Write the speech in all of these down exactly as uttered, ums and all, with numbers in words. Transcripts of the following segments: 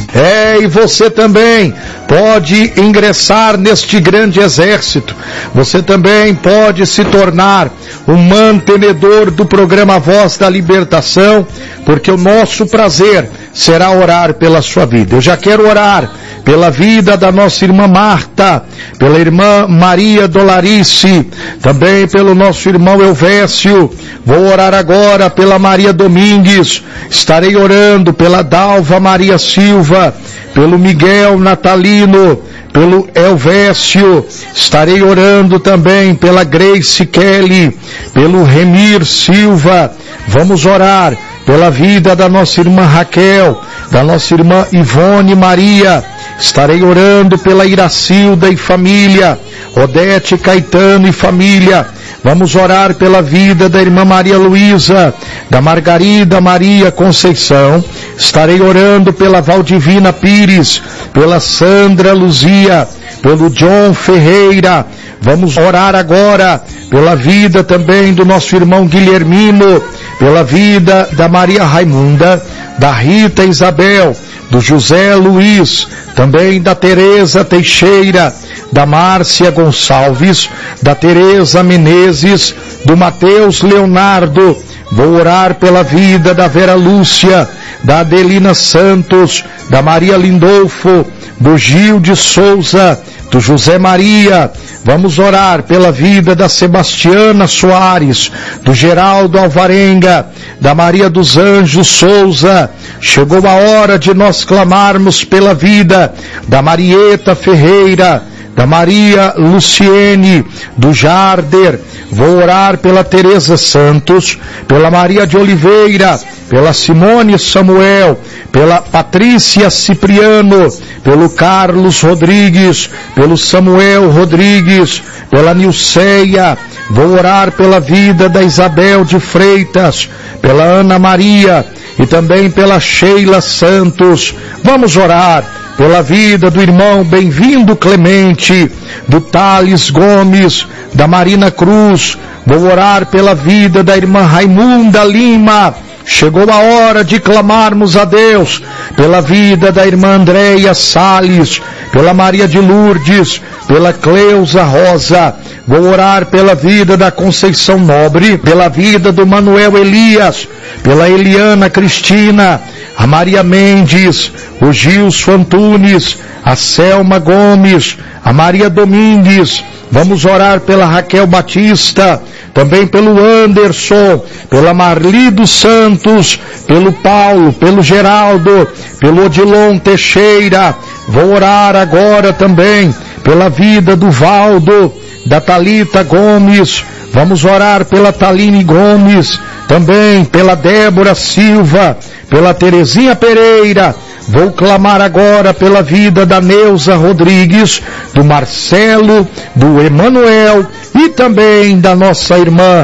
É, e você também pode ingressar neste grande exército. Você também pode se tornar um mantenedor do programa Voz da Libertação, porque o nosso prazer será orar pela sua vida. Eu já quero orar pela vida da nossa irmã Marta, pela irmã Maria Dolarice, também pelo nosso irmão Elvésio. Vou orar agora pela Maria Domingues, estarei orando pela Dalva Maria Silva, pelo Miguel Natalino, pelo Elvésio, estarei orando também pela Grace Kelly, pelo Remir Silva. Vamos orar pela vida da nossa irmã Raquel, da nossa irmã Ivone Maria. Estarei orando pela Iracilda e família, Odete Caetano e família. Vamos orar pela vida da irmã Maria Luísa, da Margarida Maria Conceição. Estarei orando pela Valdivina Pires, pela Sandra Luzia, pelo John Ferreira. Vamos orar agora pela vida também do nosso irmão Guilhermino, pela vida da Maria Raimunda, da Rita Isabel, do José Luiz, também da Tereza Teixeira, da Márcia Gonçalves, da Tereza Menezes, do Mateus Leonardo. Vou orar pela vida da Vera Lúcia, da Adelina Santos, da Maria Lindolfo, do Gil de Souza, do José Maria. Vamos orar pela vida da Sebastiana Soares, do Geraldo Alvarenga, da Maria dos Anjos Souza. Chegou a hora de nós clamarmos pela vida da Marieta Ferreira, da Maria Luciene, do Jarder. Vou orar pela Tereza Santos, pela Maria de Oliveira, pela Simone Samuel, pela Patrícia Cipriano, pelo Carlos Rodrigues, pelo Samuel Rodrigues, pela Nilceia. Vou orar pela vida da Isabel de Freitas, pela Ana Maria e também pela Sheila Santos. Vamos orar pela vida do irmão Bem-vindo Clemente, do Thales Gomes, da Marina Cruz. Vou orar pela vida da irmã Raimunda Lima. Chegou a hora de clamarmos a Deus pela vida da irmã Andréia Salles, pela Maria de Lourdes, pela Cleusa Rosa. Vou orar pela vida da Conceição Nobre, pela vida do Manuel Elias, pela Eliana Cristina, a Maria Mendes, o Gilson Antunes, a Selma Gomes, a Maria Domingues. Vamos orar pela Raquel Batista, também pelo Anderson, pela Marli dos Santos, pelo Paulo, pelo Geraldo, pelo Odilon Teixeira. Vou orar agora também pela vida do Valdo, da Thalita Gomes. Vamos orar pela Taline Gomes, também pela Débora Silva, pela Terezinha Pereira. Vou clamar agora pela vida da Neuza Rodrigues, do Marcelo, do Emanuel e também da nossa irmã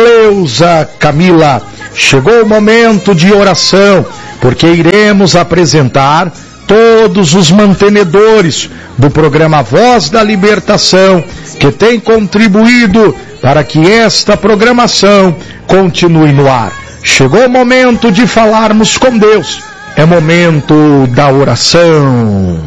Cleusa Camila. Chegou o momento de oração, porque iremos apresentar todos os mantenedores do programa Voz da Libertação, que tem contribuído para que esta programação continue no ar. Chegou o momento de falarmos com Deus. É momento da oração.